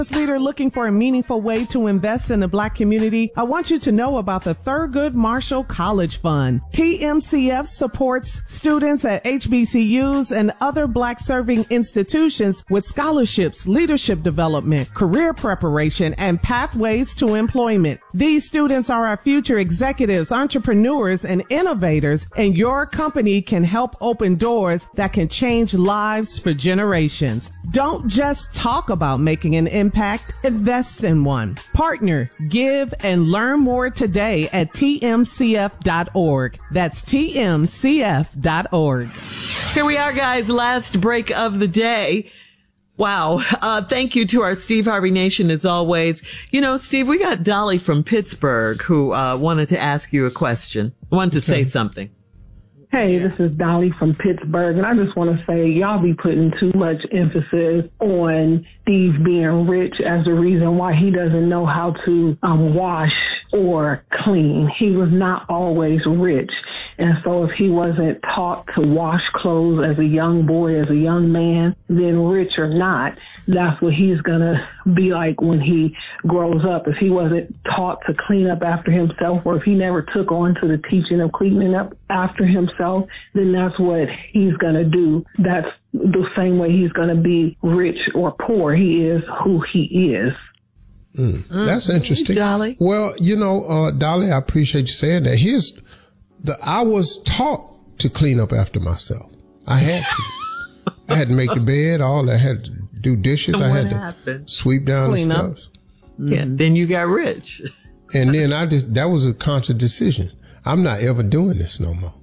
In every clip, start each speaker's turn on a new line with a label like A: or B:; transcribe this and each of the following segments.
A: Leader looking for a meaningful way to invest in the Black community, I want you to know about the Thurgood Marshall College Fund. TMCF supports students at HBCUs and other Black serving institutions with scholarships, leadership development, career preparation, and pathways to employment. These students are our future executives, entrepreneurs, and innovators, and your company can help open doors that can change lives for generations. Don't just talk about making an impact, invest in one. Partner, give, and learn more today at tmcf.org. That's tmcf.org.
B: Here we are, guys. Last break of the day. Wow. Thank you to our Steve Harvey Nation as always. You know, Steve, we got Dolly from Pittsburgh who wanted to ask you a question, wanted to say something.
C: Hey, this is Dolly from Pittsburgh, and I just want to say y'all be putting too much emphasis on Steve being rich as the reason why he doesn't know how to wash or clean. He was not always rich. And so if he wasn't taught to wash clothes as a young boy, as a young man, then rich or not, that's what he's going to be like when he grows up. If he wasn't taught to clean up after himself, or if he never took on to the teaching of cleaning up after himself, then that's what he's going to do. That's the same way he's going to be rich or poor. He is who he is.
D: That's interesting.
B: Dolly?
D: Well, you know, Dolly, I appreciate you saying that. I was taught to clean up after myself. I had to. I had to make the bed, all I had to do dishes.
B: And
D: I
B: what
D: had to
B: happened?
D: sweep down
A: Clean
D: the
A: up.
D: steps.
B: Yeah, then you got rich.
D: And then that was a conscious decision. I'm not ever doing this no more.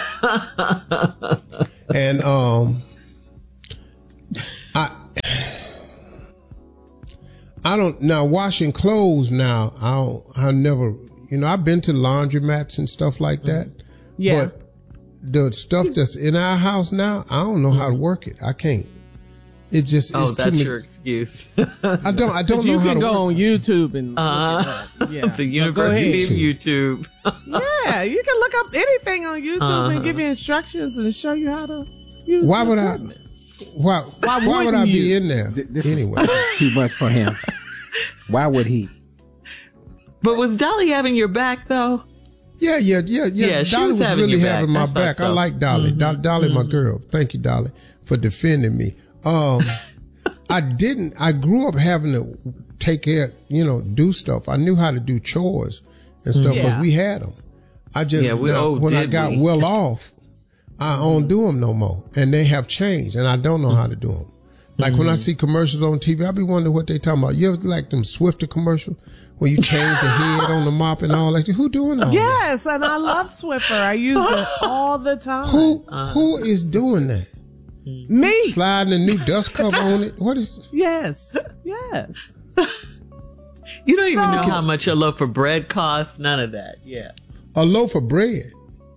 D: And, I don't, now washing clothes now, I never, you know, I've been to laundromats and stuff like that.
A: Yeah.
D: But the stuff that's in our house now, I don't know how to work it. I can't. It just
B: Oh,
D: it's
B: that's
D: too
B: your excuse.
D: I don't know how to
A: You can
D: work
A: go on
D: it.
A: YouTube and look at that. Yeah.
B: The University of YouTube.
A: Yeah, you can look up anything on YouTube and give you instructions and show you how to use
D: Why
A: the
D: would I?
A: equipment.
D: Why would
A: wouldn't
D: I be
A: you?
D: in there
E: This
D: anyway?
E: is too much for him. Why would he?
B: But was Dolly having your back, though?
D: Yeah.
B: Yeah, she
D: Dolly
B: was
D: was
B: having
D: really
B: your back.
D: having my
B: I thought
D: back. I
B: so.
D: like Dolly. Dolly, my girl. Thank you, Dolly, for defending me. I grew up having to take care, do stuff. I knew how to do chores and stuff, but we had them. I just, when I got well off, I don't do them no more. And they have changed and I don't know how to do them. Like when I see commercials on TV, I be wondering what they talking about. You ever like them Swiffer commercial where you change the head on the mop and all that? Who doing all that?
A: Yes, and I love Swiffer. I use it all the time.
D: Who is doing that?
A: Me.
D: Sliding a new dust cover on it? What is?
A: Yes.
B: You don't even know how much a loaf of bread costs. None of that. Yeah.
D: A loaf of bread.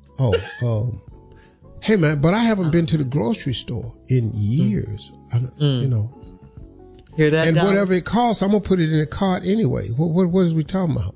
D: Hey man, but I haven't been to the grocery store in years.
B: Hear that?
D: And
B: Dolly?
D: whatever it costs, I'm gonna put it in the cart anyway. What is we talking about?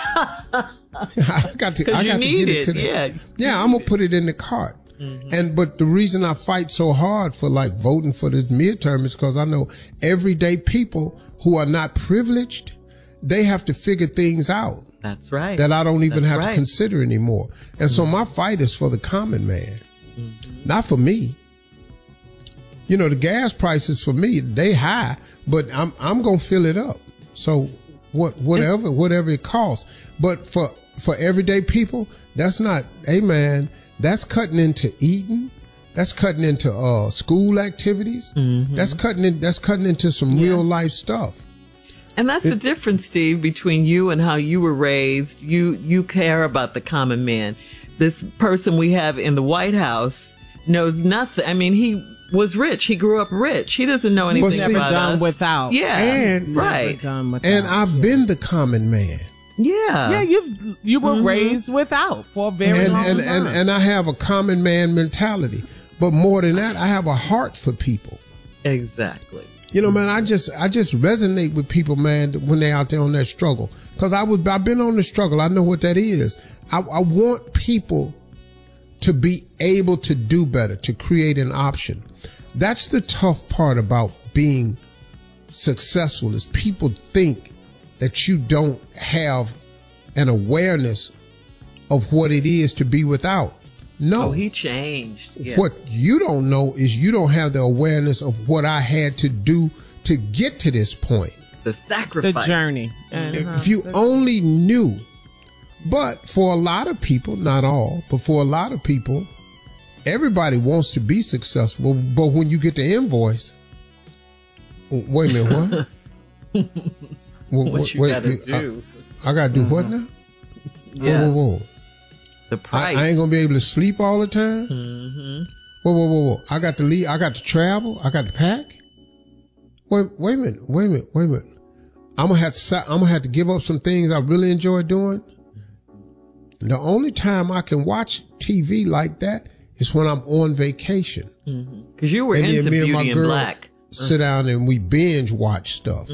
D: I got to get it to the. Yeah, I'm gonna put it in the cart. But the reason I fight so hard for like voting for this midterm is because I know everyday people who are not privileged, they have to figure things out.
B: That's right.
D: That I don't even have to consider anymore. And so my fight is for the common man, not for me. The gas prices for me, they high, but I'm going to fill it up. So whatever it costs. But for everyday people, that's not, hey man, that's cutting into eating. That's cutting into school activities. That's cutting into some real life stuff.
B: And that's the difference, Steve, between you and how you were raised. You care about the common man. This person we have in the White House knows nothing. I mean, he was rich. He grew up rich. He doesn't know anything about
A: never done
B: us.
A: without.
B: Yeah,
D: and
B: right.
D: And I've been the common man.
B: Yeah.
A: Yeah, you were raised without for a very long time.
D: And I have a common man mentality. But more than that, I have a heart for people.
B: Exactly.
D: Man, I just resonate with people, man, when they're out there on that struggle. Because I've been on the struggle. I know what that is. I want people to be able to do better, to create an option. That's the tough part about being successful is people think that you don't have an awareness of what it is to be without. No.
B: Oh, he changed. Yeah.
D: What you don't know is you don't have the awareness of what I had to do to get to this point.
B: The sacrifice.
A: The journey.
D: If you only knew. But for a lot of people, not all, but for a lot of people, everybody wants to be successful. But when you get the invoice, wait a minute, what?
B: What you gotta do?
D: I gotta do what now?
B: Yes.
D: Whoa.
B: The price.
D: I ain't gonna be able to sleep all the time.
B: Mm-hmm.
D: Whoa. I got to leave. I got to travel. I got to pack. Wait a minute. I'm gonna have to give up some things I really enjoy doing. The only time I can watch TV like that is when I'm on vacation.
B: Because you were into Beauty and Black.
D: Sit down and we binge watch stuff.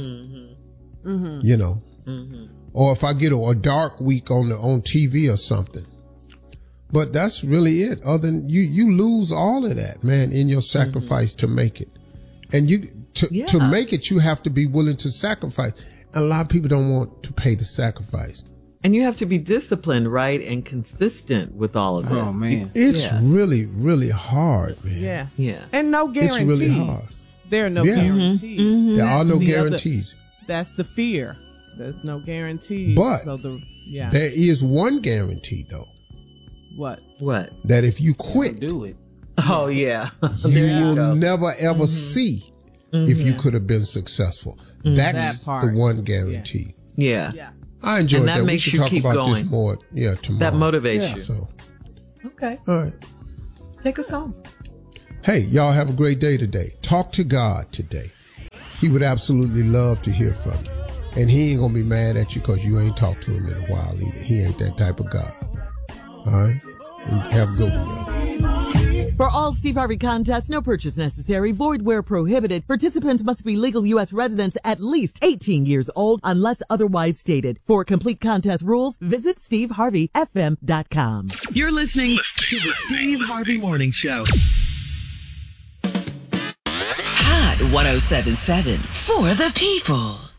D: You know. Or if I get a dark week on TV or something. But that's really it. Other than you lose all of that, man, in your sacrifice to make it. And to make it, you have to be willing to sacrifice. And a lot of people don't want to pay the sacrifice.
B: And you have to be disciplined, right? And consistent with all of this.
E: Oh, man.
D: It's really, really hard, man.
B: Yeah.
A: And no guarantees.
D: It's really hard.
A: There are no guarantees.
D: There are no guarantees.
A: That's the fear. There's no guarantees.
D: But there is one guarantee, though.
A: What?
D: That if you quit,
E: do it.
B: Oh, yeah.
D: you will never, ever see if you could have been successful. That's the one guarantee.
B: Yeah.
D: I enjoyed
B: that.
D: We
B: Makes
D: should
B: you
D: talk
B: keep
D: about
B: going.
D: this more. Yeah, tomorrow.
B: That motivates you.
D: So,
B: okay.
D: All right.
B: Take us home.
D: Hey, y'all have a great day today. Talk to God today. He would absolutely love to hear from you. And he ain't going to be mad at you because you ain't talked to him in a while either. He ain't that type of God. All right? And have a good one, y'all.
F: For all Steve Harvey contests, no purchase necessary, void where prohibited. Participants must be legal U.S. residents at least 18 years old unless otherwise stated. For complete contest rules, visit SteveHarveyFM.com.
G: You're listening to the Steve Harvey Morning Show.
H: Hot 107.7 for the people.